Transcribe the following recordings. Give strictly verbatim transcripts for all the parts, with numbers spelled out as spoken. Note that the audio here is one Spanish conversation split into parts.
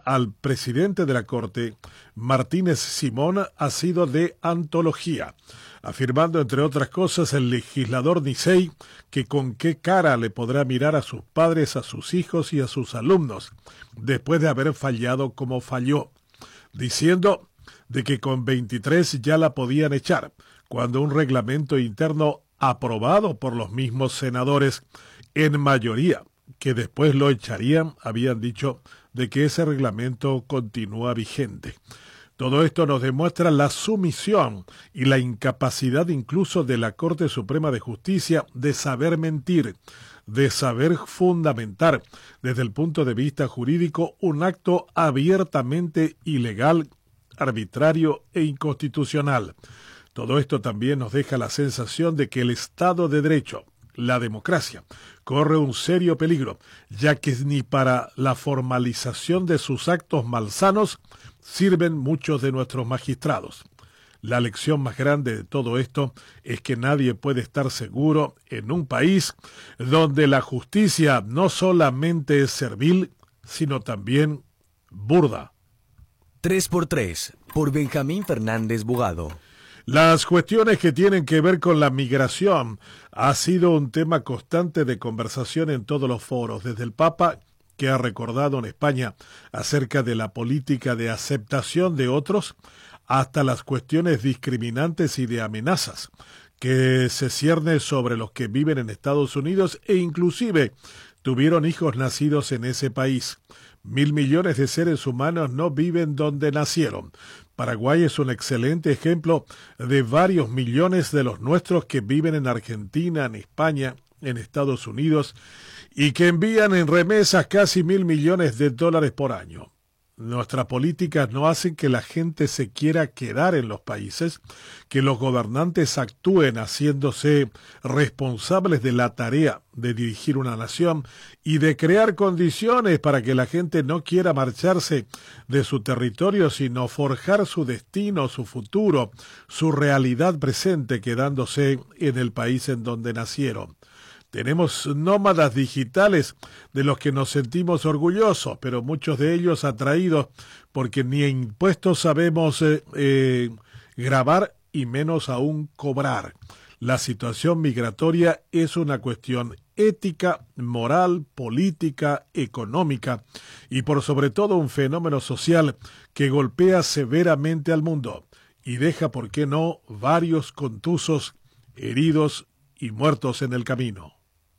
al presidente de la Corte, Martínez Simón, ha sido de antología, afirmando, entre otras cosas, el legislador Nicey que con qué cara le podrá mirar a sus padres, a sus hijos y a sus alumnos, después de haber fallado como falló, diciendo de que con veintitrés ya la podían echar, cuando un reglamento interno aprobado por los mismos senadores en mayoría, que después lo echarían, habían dicho de que ese reglamento continúa vigente. Todo esto nos demuestra la sumisión y la incapacidad incluso de la Corte Suprema de Justicia de saber mentir, de saber fundamentar desde el punto de vista jurídico un acto abiertamente ilegal, arbitrario e inconstitucional. Todo esto también nos deja la sensación de que el Estado de Derecho, la democracia, corre un serio peligro, ya que ni para la formalización de sus actos malsanos sirven muchos de nuestros magistrados. La lección más grande de todo esto es que nadie puede estar seguro en un país donde la justicia no solamente es servil, sino también burda. tres por tres, por Benjamín Fernández Bugado. Las cuestiones que tienen que ver con la migración ha sido un tema constante de conversación en todos los foros, desde el Papa, que ha recordado en España acerca de la política de aceptación de otros, hasta las cuestiones discriminantes y de amenazas que se cierne sobre los que viven en Estados Unidos e inclusive tuvieron hijos nacidos en ese país. Mil millones de seres humanos no viven donde nacieron. Paraguay es un excelente ejemplo de varios millones de los nuestros que viven en Argentina, en España, en Estados Unidos y que envían en remesas casi mil millones de dólares por año. Nuestras políticas no hacen que la gente se quiera quedar en los países, que los gobernantes actúen haciéndose responsables de la tarea de dirigir una nación y de crear condiciones para que la gente no quiera marcharse de su territorio, sino forjar su destino, su futuro, su realidad presente, quedándose en el país en donde nacieron. Tenemos nómadas digitales de los que nos sentimos orgullosos, pero muchos de ellos atraídos porque ni impuestos sabemos eh, eh, grabar y menos aún cobrar. La situación migratoria es una cuestión ética, moral, política, económica y por sobre todo un fenómeno social que golpea severamente al mundo y deja, por qué no, varios contusos, heridos y muertos en el camino.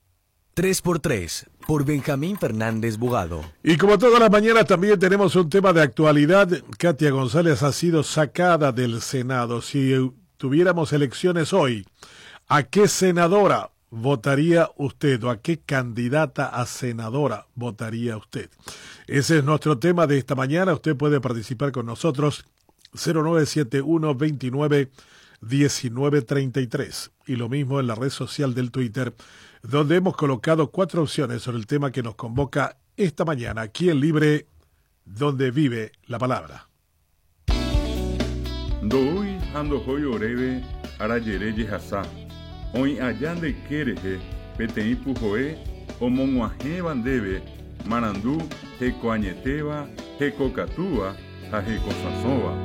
tres por tres, por Benjamín Fernández Bugado. Y como todas las mañanas también tenemos un tema de actualidad. Katia González ha sido sacada del Senado. Si tuviéramos elecciones hoy, ¿a qué senadora votaría usted o a qué candidata a senadora votaría usted? Ese es nuestro tema de esta mañana. Usted puede participar con nosotros cero nueve siete uno, veintinueve, diecinueve treinta y tres. Y lo mismo en la red social del Twitter, donde hemos colocado cuatro opciones sobre el tema que nos convoca esta mañana, aquí en Libre, donde vive la palabra. Doy ando hoy oreve arayere yehasa. Hoy allande quereje petei pujoe omonguaje bandebe marandú hecoañeteba hecocatúa jajecosasova.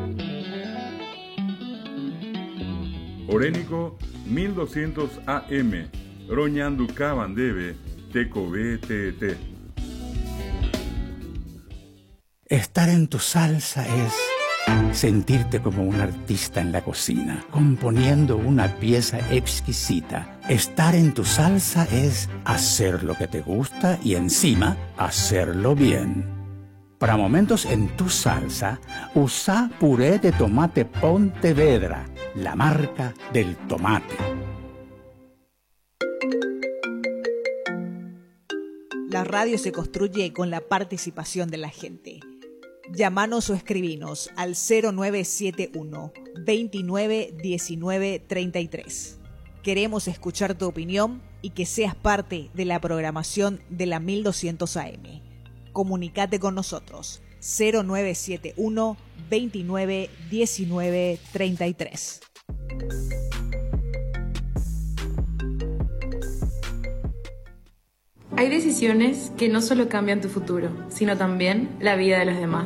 Orénico mil doscientos A M Roñanduca bandebe tecobe tete. Estar en tu salsa es sentirte como un artista en la cocina, componiendo una pieza exquisita. Estar en tu salsa es hacer lo que te gusta y encima hacerlo bien. Para momentos en tu salsa, usa puré de tomate Pontevedra, la marca del tomate. La radio se construye con la participación de la gente. Llámanos o escribinos al cero nueve siete uno, veintinueve, diecinueve treinta y tres. Queremos escuchar tu opinión y que seas parte de la programación de la mil doscientos A M. Comunicate con nosotros cero nueve siete uno, veintinueve, diecinueve treinta y tres. Hay decisiones que no solo cambian tu futuro, sino también la vida de los demás.